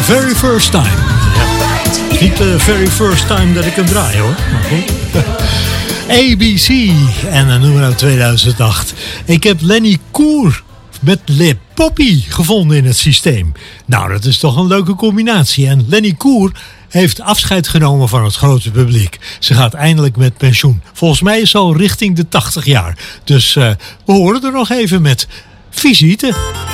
The Very First Time. Ja. Niet de very first time dat ik hem draai hoor. Maar goed. ABC en een nummer uit 2008. Ik heb Lenny Koer met Le Poppy gevonden in het systeem. Nou, dat is toch een leuke combinatie. En Lenny Koer heeft afscheid genomen van het grote publiek. Ze gaat eindelijk met pensioen. Volgens mij is ze al richting de 80 jaar. Dus we horen er nog even met Visite.